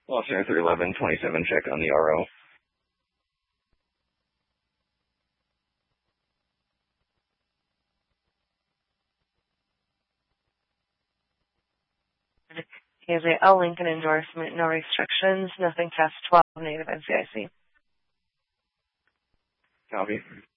Los Angeles 1127, check on the RO. KZL Lincoln endorsement, no restrictions, nothing past 12 native NCIC. Copy.